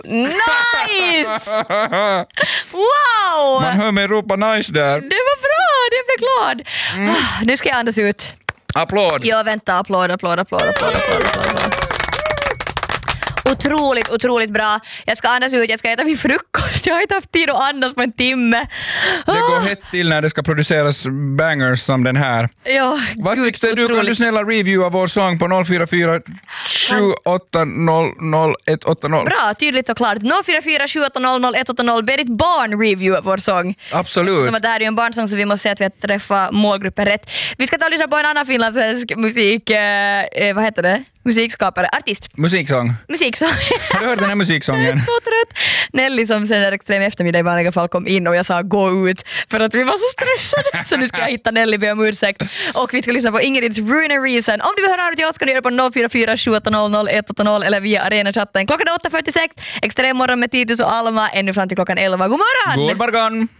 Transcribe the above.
Nice! Wow! Man hör mig ropa nice där. Det var bra, jag blev glad. Nu ska jag andas ut. Applåd. Ja, vänta, applåd. Otroligt bra. Jag ska andas ut, jag ska äta min frukost. Jag har inte haft tid att andas på en timme. Det går hett till när det ska produceras bangers som den här. Ja, Vad gud, tyckte du? Kan otroligt. du snälla reviewa vår sång på 044 780 180? Bra, tydligt och klart. 044 780 180. Be ditt barn reviewa vår sång. Absolut. Som att det här är ju en barnsång så vi måste se att vi har träffat målgruppen rätt. Vi ska ta och lyssna på en annan finlandssvensk musik... vad heter det? Musikskapare, artist. Musiksång. Har du hört den här musiksången? Jag är så trött. Nelly som sen är extrem eftermiddag i vanliga fall kom in och jag sa gå ut för att vi var så stressade. Så nu ska jag hitta Nelly, be om ursäkt. Och vi ska lyssna på Ingrids Ruin and Reason. Om du vill höra till oss kan du göra på 044 780 180 eller via arenachatten. Klockan är 8.46. Extrem morgon med Titus och Alma ännu fram till klockan 11. God morgon! God morgon!